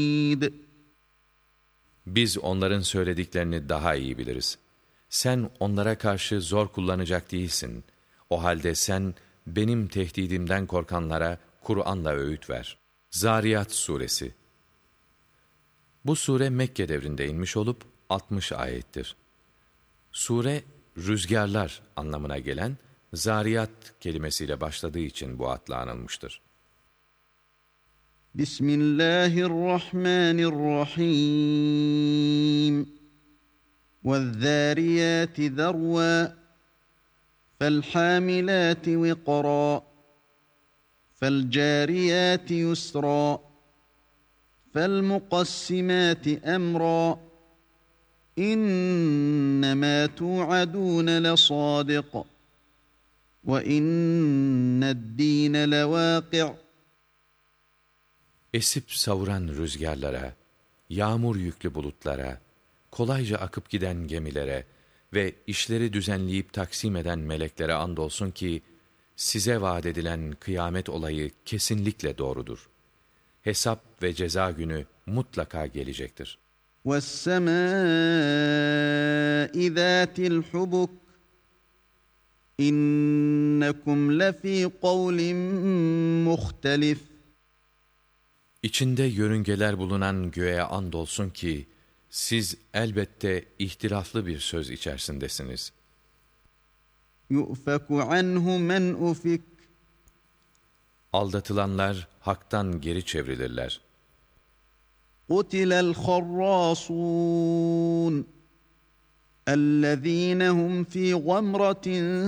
Biz onların söylediklerini daha iyi biliriz. Sen onlara karşı zor kullanacak değilsin. O halde sen benim tehdidimden korkanlara Kur'an'la öğüt ver. Zariyat Suresi. Bu sure Mekke devrinde inmiş olup 60 ayettir. Sure, rüzgarlar anlamına gelen zariyat kelimesiyle başladığı için bu adla anılmıştır. Bismillahirrahmanirrahim. وَالذَّارِيَاتِ ذَرْوًا فَالْحَامِلَاتِ وِقْرًا فَالْجَارِيَاتِ يُسْرًا فَالْمُقَسِّمَاتِ أَمْرًا إِنَّمَا تُوعَدُونَ لَصَادِقٌ وَإِنَّ الدِّينَ لَوَاقِعٌ. Esip savuran rüzgarlara, yağmur yüklü bulutlara, kolayca akıp giden gemilere ve işleri düzenleyip taksim eden meleklere andolsun ki, size vaat edilen kıyamet olayı kesinlikle doğrudur. Hesap ve ceza günü mutlaka gelecektir. وَالسَّمَاءِ ذَاتِ الْحُبُكِ إِنَّكُمْ لَفِي قَوْلٍ مُخْتَلِفٍ. İçinde yörüngeler bulunan göğe andolsun ki, siz elbette ihtilaflı bir söz içerisindesiniz. يُؤْفَكُ عَنْهُ مَنْ أُفِكَ. Aldatılanlar haktan geri çevrilirler. قُتِلَ الْخَرَّاصُونَ الَّذ۪ينَ هُمْ ف۪ي غَمْرَةٍ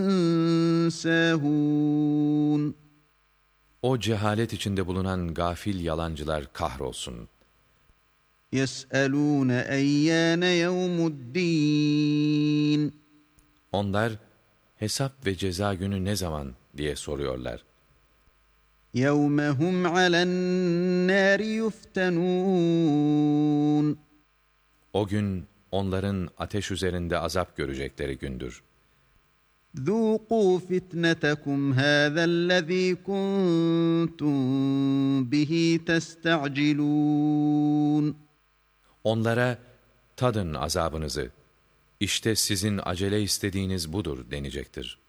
سَاهُونَ. O cehalet içinde bulunan gafil yalancılar kahrolsun. يَسْأَلُونَ اَيَّانَ يَوْمُ الدِّينِ. Onlar, hesap ve ceza günü ne zaman diye soruyorlar. يَوْمَ هُمْ عَلَى النَّارِ يُفْتَنُونَ. O gün onların ateş üzerinde azap görecekleri gündür. ذُوقُوا فِتْنَتَكُمْ هَذَا الَّذ۪ي كُنْتُمْ بِهِ تَسْتَعْجِلُونَ. Onlara, tadın azabınızı, İşte sizin acele istediğiniz budur denecektir.